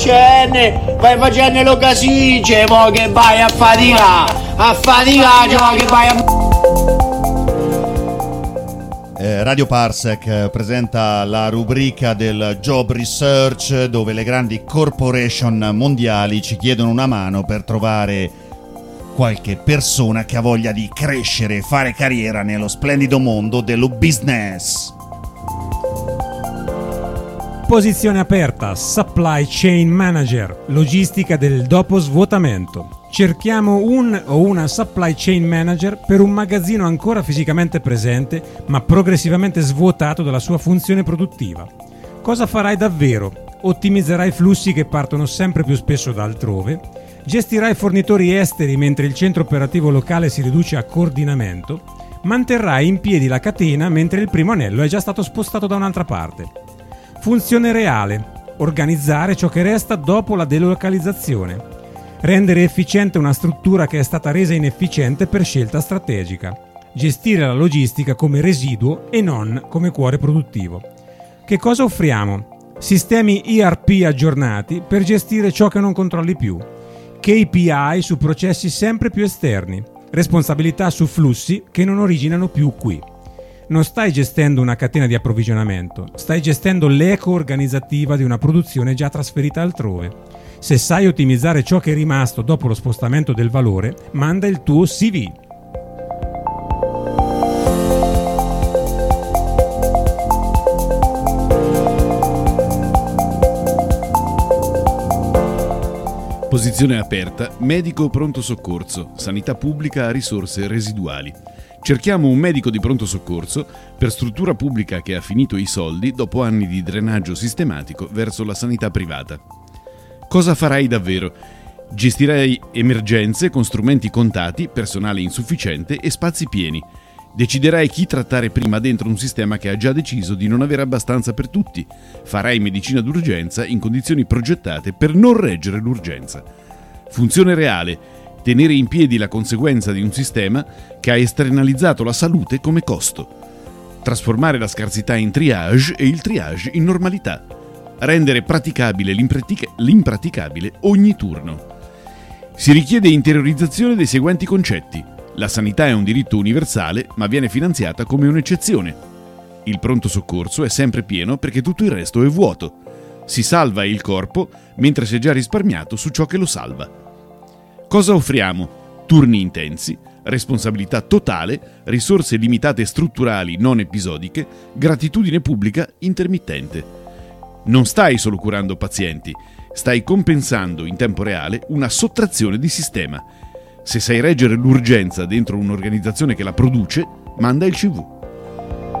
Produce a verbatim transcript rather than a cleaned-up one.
Cenne, vai facendo lo casice, mo che vai a faticare, a faticare, mo che vai a... Eh, Radio Parsec presenta la rubrica del Job Research, dove le grandi corporation mondiali ci chiedono una mano per trovare qualche persona che ha voglia di crescere e fare carriera nello splendido mondo dello business. Posizione aperta, Supply Chain Manager, logistica del dopo svuotamento. Cerchiamo un o una Supply Chain Manager per un magazzino ancora fisicamente presente, ma progressivamente svuotato dalla sua funzione produttiva. Cosa farai davvero? Ottimizzerai flussi che partono sempre più spesso da altrove, gestirai fornitori esteri mentre il centro operativo locale si riduce a coordinamento, manterrai in piedi la catena mentre il primo anello è già stato spostato da un'altra parte. Funzione reale: organizzare ciò che resta dopo la delocalizzazione. Rendere efficiente una struttura che è stata resa inefficiente per scelta strategica. Gestire la logistica come residuo e non come cuore produttivo. Che cosa offriamo? Sistemi E R P aggiornati per gestire ciò che non controlli più. K P I su processi sempre più esterni. Responsabilità su flussi che non originano più qui. Non stai gestendo una catena di approvvigionamento, stai gestendo l'eco organizzativa di una produzione già trasferita altrove. Se sai ottimizzare ciò che è rimasto dopo lo spostamento del valore, manda il tuo C V. Posizione aperta, medico pronto soccorso, sanità pubblica a risorse residuali. Cerchiamo un medico di pronto soccorso per struttura pubblica che ha finito i soldi dopo anni di drenaggio sistematico verso la sanità privata. Cosa farai davvero? Gestirai emergenze con strumenti contati, personale insufficiente e spazi pieni. Deciderai chi trattare prima dentro un sistema che ha già deciso di non avere abbastanza per tutti. Farai medicina d'urgenza in condizioni progettate per non reggere l'urgenza. Funzione reale: tenere in piedi la conseguenza di un sistema che ha esternalizzato la salute come costo. Trasformare la scarsità in triage e il triage in normalità. Rendere praticabile l'impratica- l'impraticabile ogni turno. Si richiede interiorizzazione dei seguenti concetti. La sanità è un diritto universale, ma viene finanziata come un'eccezione. Il pronto soccorso è sempre pieno perché tutto il resto è vuoto. Si salva il corpo mentre si è già risparmiato su ciò che lo salva. Cosa offriamo? Turni intensi, responsabilità totale, risorse limitate strutturali non episodiche, gratitudine pubblica intermittente. Non stai solo curando pazienti, stai compensando in tempo reale una sottrazione di sistema. Se sai reggere l'urgenza dentro un'organizzazione che la produce, manda il C V.